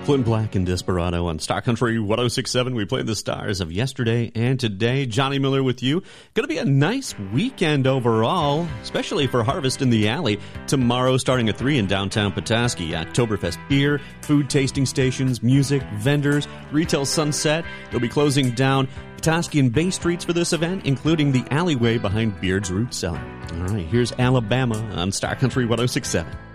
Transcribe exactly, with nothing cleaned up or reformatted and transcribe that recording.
Flint Black and Desperado on Star Country one oh six point seven. We played the stars of yesterday and today. Johnny Miller with you. Going to be a nice weekend overall, especially for Harvest in the Alley. Tomorrow starting at three in downtown Petoskey. Oktoberfest beer, food tasting stations, music, vendors, retail sunset. They'll be closing down Petoskey and Bay Streets for this event, including the alleyway behind Beard's Root Cellar. All right, here's Alabama on Star Country one oh six point seven.